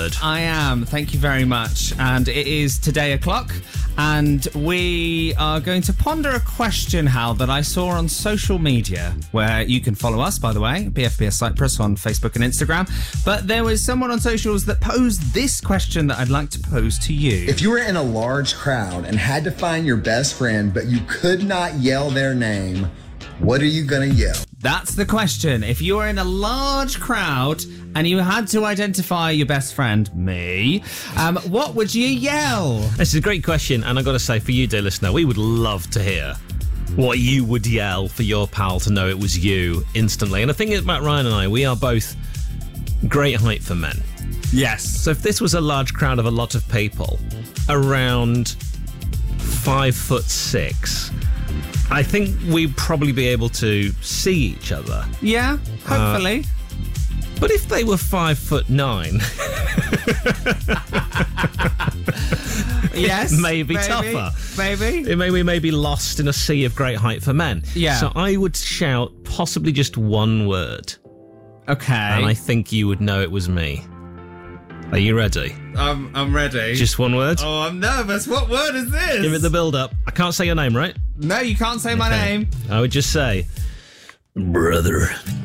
word. I am. Thank you very much. And it is Today O'Clock. And we are going to ponder a question, Hal, that I saw on social media, where you can follow us, by the way, BFBS Cyprus on Facebook and Instagram. But there was someone on socials that posed this question that I'd like to pose to you. If you were in a large crowd and had to find your best friend, but you could not yell their name, what are you going to yell? That's the question. If you were in a large crowd and you had to identify your best friend, me, what would you yell? This is a great question, and I've got to say, for you, dear listener, we would love to hear what you would yell for your pal to know it was you instantly. And the thing is, Matt Ryan and I, we are both great height for men. Yes. So if this was a large crowd of a lot of people, around 5'6", I think we'd probably be able to see each other. Yeah, hopefully. But if they were 5'9", yes, it may be tougher. Maybe. We may be lost in a sea of great height for men. Yeah. So I would shout possibly just one word. Okay. And I think you would know it was me. Are you ready? I'm ready. Just one word? Oh, I'm nervous. What word is this? Give it the build-up. I can't say your name, right? No, you can't say my name. I would just say, brother.